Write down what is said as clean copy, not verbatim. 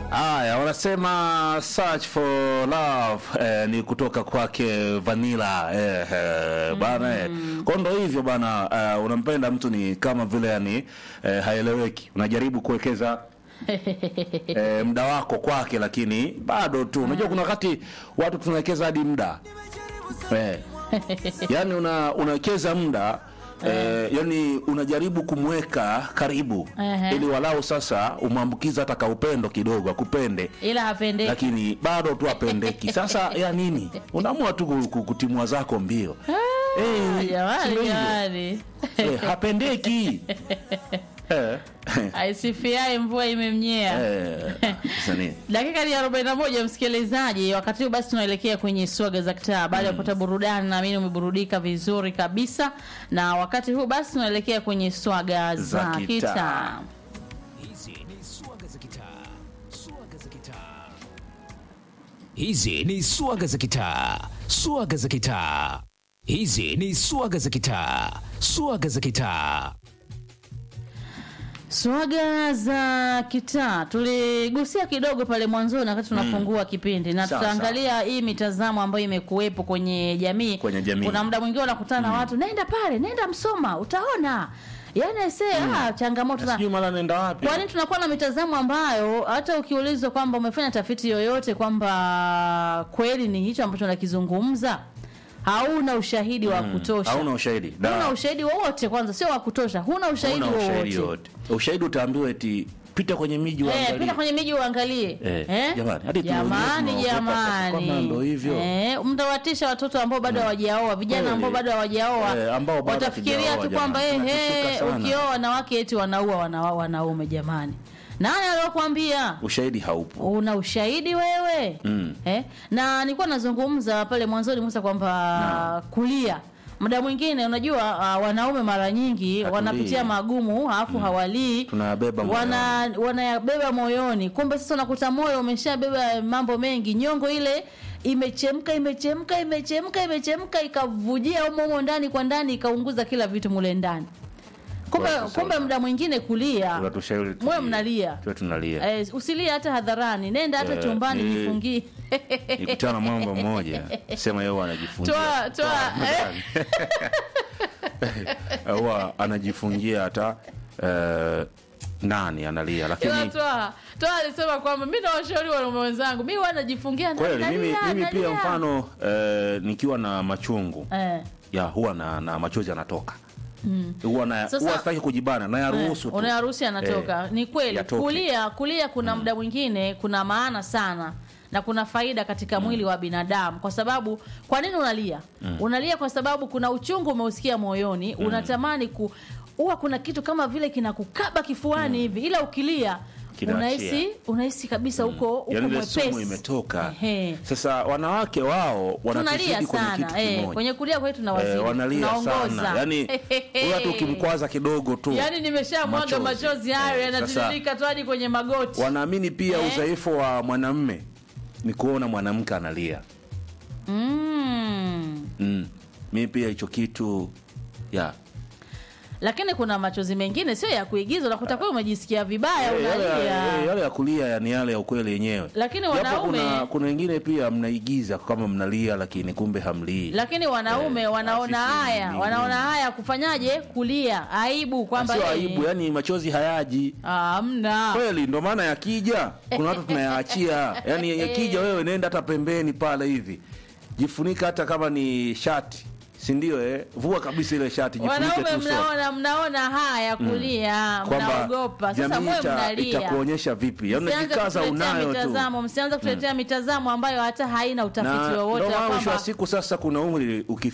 Haya, wanasema search for love ni kutoka kwake Vanilla bana kondo hivyo bana, unampenda mtu ni kama vile yani haeleweki, unajaribu kuwekeza muda wako kwake, lakini bado tu unajua kuna wakati watu tunawekeza hadi muda yani unawekeza muda yani unajaribu kumweka karibu ili walau sasa umwambukiza hata kaupendo kidogo akupende, ila hapendeki, lakini bado tu apendeki. Sasa ya nini, unaamua tu kutimua zako mbio. Jamani hapendeki. Aisifiae mvua imemnyea. Dakika ni 41 msikilizaji. Wakati huu basi tunaelekea kwenye swaga za kitaa. Baada ya kupata burudani, naamini umeburudika vizuri kabisa. Na wakati huu basi tunaelekea kwenye swaga za kitaa. Hizi ni swaga za kitaa. Swaga za kitaa. Hizi ni swaga za kitaa. Swaga za kitaa. Hizi ni swaga za kitaa. Swaga za kitaa. Swaga za kitaa tuligusia kidogo pale mwanzoni wakati tunafungua kipindi, na tutaangalia hii mitazamo ambayo imekuwepo kwenye jamii. Kuna muda mwingine unakutana na watu, nenda pale, nenda Msoma utaona. Yaani changamoto za sijui mara nenda wapi. Kwani tunakuwa na mitazamo ambayo hata ukiulizwa kwamba umefanya tafiti yoyote kwamba kweli ni hicho ambacho nakizungumza, hauna ushahidi wa kutosha. Hauna ushahidi. Huna ushahidi wowote, kwanza sio wa kutosha. Huna ushahidi wowote. Ushahidi utaambiwa eti pita kwenye miji uangalie. Pita kwenye miji uangalie. Jamani, hadi jamani. Kama ndo hivyo. Mtawatisha watoto ambao bado hawajaoa, vijana ambao bado hawajaoa. Watafikiria tu kwamba ukioa wanawake eti wanaua wanaume. Jamani, nani aliyokuambia? Ushahidi haupo. Una ushahidi wewe? Na nilikuwa nazungumza pale mwanzoni Musa kwamba kulia muda mwingine unajua wanaume mara nyingi wanapitia magumu alafu hawalii, wanayabeba moyoni. Kumbe sasa unakuta moyo umeshabeba mambo mengi, nyongo ile imechemka ikavujia humo ndani kwa ndani, ikaunguza kila vitu mule ndani. Kumbe muda mwingine kulia moyo mnalia, tunalia. Usilie hata hadharani, nenda hata chumbani jifungie. Nikutana mambo mmoja sema yeye anajifungia. Huwa anajifungia hata nani analia, lakini toa alisema kwamba mimi na washauri wanaume wenzangu mimi wanajifungia kweli. Mimi pia mfano nikiwa na machungu huwa na machozi yanatoka. Huwa sitaki kujibana na yaruhusu tu. Unayaruhusu yanatoka. Ni kweli. Kulia kuna muda mwingine kuna maana sana na kuna faida katika mwili wa binadamu. Kwa sababu kwa nini unalia? Unalia kwa sababu kuna uchungu umeusikia moyoni, unatamani huwa kuna kitu kama vile kinakukaba kifuani hivi, ila ukilia unahisi kabisa uko mwepesi. Sumu imetoka. Sasa wanawake wao wanatuzidi kwenye kitu kimoja. Kwenye kulia kwetu tunawazidi. Wanalia sana. Yaani watu ukimkwaza kidogo tu. Yaani nimeshamwaga machozi hayo yanatiririka tu hadi kwenye magoti. Wanaamini pia udhaifu wa mwanamume ni kuona mwanamke analia. Mimi pia hicho kitu lakini kuna machozi mengine sio ya kuigiza, unakuta kwa umejisikia vibaya unalia. Yale ya kulia ni yale ya ukweli yenyewe. Lakini wanaume kuna wengine pia mnaigiza kama mnalia lakini kumbe hamlii. Lakini wanaume wanaona haya kufanyaje? Kulia aibu, kwamba sio aibu, yani machozi hayaji. Hamna. Kweli ndio maana yakija kuna watu tunayaachia. Yani yakija wewe nenda hata pembeni pale hivi. Jifunika hata kama ni shati. Si ndio vua kabisa ile shati, jifunike tu. Mnaona haya kulia, mnaogopa. Sasa mwe mnalia. Itakuonyesha vipi? Yaani unajikaza unayo tu. Msianze kutetea mitazamo ambayo hata haina utafiti wowote kwamba siku sasa kuna umri